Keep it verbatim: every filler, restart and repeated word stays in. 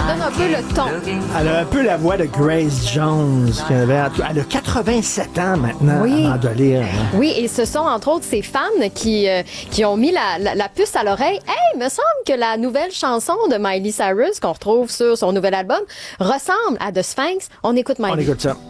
donne un peu le ton. Elle a un peu la voix de Grace Jones. Qui avait, elle a quatre-vingt-sept ans maintenant, Oui. avant de lire. Hein. Oui, et ce sont entre autres ses fans qui, euh, qui ont mis la, la, la puce à l'oreille. Hey, me semble que la nouvelle chanson de Miley Cyrus qu'on retrouve sur son nouvel album ressemble à The Sphinx. On écoute Miley. On écoute ça.